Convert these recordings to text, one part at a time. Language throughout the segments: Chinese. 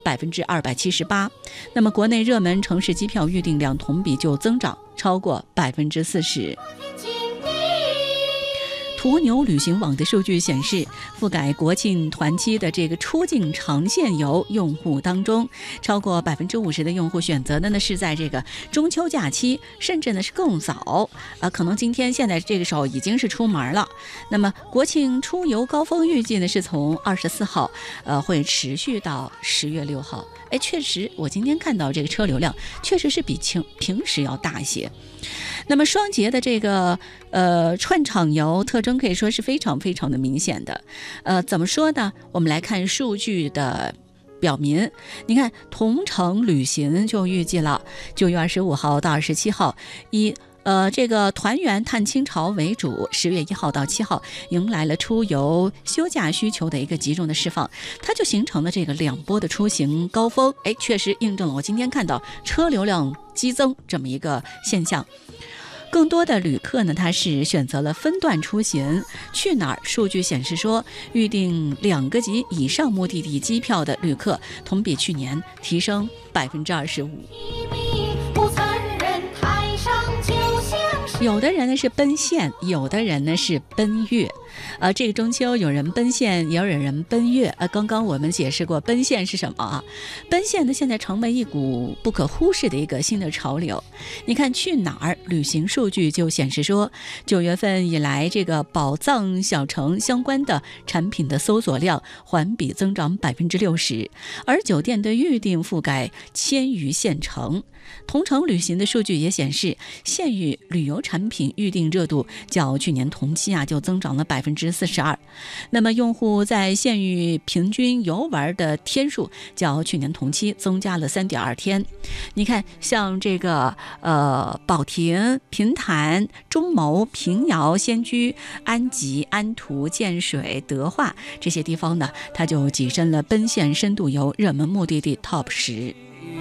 278%。那么国内热门城市机票预订量同比就增长超过40%。途牛旅行网的数据显示，覆盖国庆团期的这个出境长线游用户当中，超过50%的用户选择的呢是在这个中秋假期，甚至呢是更早可能今天现在这个时候已经是出门了。那么国庆出游高峰预计呢是从24号会持续到10月6号。确实我今天看到这个车流量确实是比平时要大一些。那么双节的这个串场游特征可以说是非常非常的明显的。怎么说呢？我们来看数据的表明，你看同程旅行就预计了9月25号到27号以这个团圆探亲潮为主，10月1号到7号迎来了出游休假需求的一个集中的释放，它就形成了这个2波的出行高峰。确实印证了我今天看到车流量激增这么一个现象。更多的旅客呢，他是选择了分段出行。去哪儿？数据显示说，预订2个级以上目的地机票的旅客，同比去年提升25%。有的人呢是奔现，有的人呢是奔月。这个中秋有人奔现，也有人奔月。刚刚我们解释过奔现是什么啊？奔现呢现在成为一股不可忽视的一个新的潮流。你看去哪儿旅行数据就显示说，9月份以来这个宝藏小城相关的产品的搜索量环比增长60%，而酒店的预订覆盖1000余县城。同程旅行的数据也显示，县域旅游产品预订热度较去年同期就增长了42%。那么用户在县域平均游玩的天数较去年同期增加了3.2天。你看像这个保亭、平潭、中牟、平遥、仙居、安吉、安图、建水、德化这些地方呢，它就跻身了奔现深度游热门目的地 TOP 10。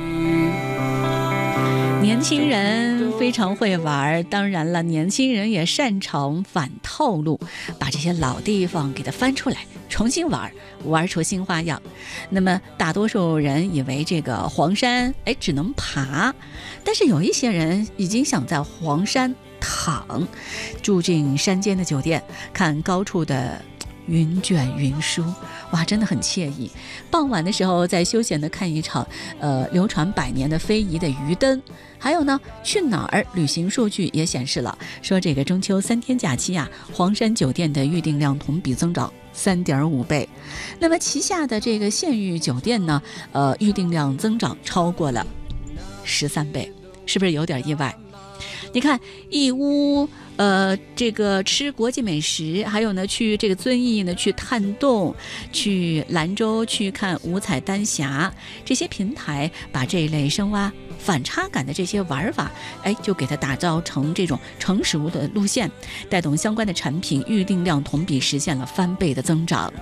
年轻人非常会玩，当然了，年轻人也擅长反套路，把这些老地方给它翻出来重新玩出新花样。那么大多数人以为这个黄山只能爬，但是有一些人已经想在黄山躺，住进山间的酒店，看高处的云卷云舒，哇，真的很惬意。傍晚的时候再休闲的看一场流传100年的非遗的鱼灯。还有呢，去哪儿旅行数据也显示了，说这个中秋3天假期黄山酒店的预订量同比增长3.5倍。那么旗下的这个县域酒店呢，预订量增长超过了13倍，是不是有点意外？你看义乌这个吃国际美食，还有呢去这个遵义呢去探洞，去兰州去看五彩丹霞，这些平台把这一类深挖反差感的这些玩法就给它打造成这种成熟的路线，带动相关的产品预订量同比实现了翻倍的增长。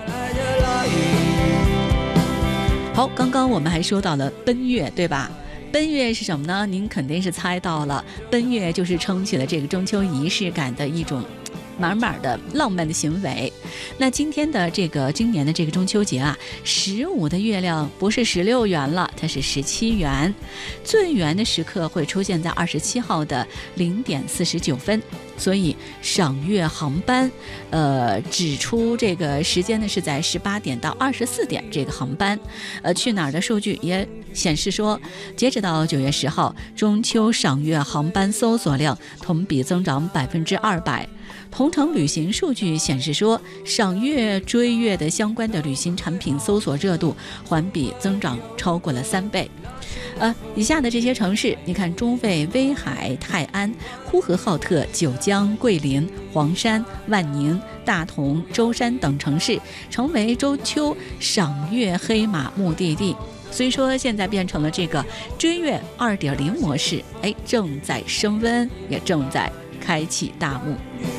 好，刚刚我们还说到了奔月，对吧？奔月是什么呢？您肯定是猜到了，奔月就是撑起了这个中秋仪式感的一种满满的浪漫的行为。那今年的这个中秋节15的月亮不是16圆了，它是17圆。最圆的时刻会出现在27号的0点49分。所以赏月航班指出这个时间呢是在18点到24点这个航班。去哪儿的数据也显示说，截止到9月10号，中秋赏月航班搜索量同比增长200%。同程旅行数据显示说，赏月追月的相关的旅行产品搜索热度环比增长超过了3倍。以下的这些城市，你看中卫、威海、泰安、呼和浩特、九江、桂林、黄山、万宁、大同、舟山等城市成为中秋赏月黑马目的地。所以说现在变成了这个追月 2.0 模式，正在升温，也正在开启大幕。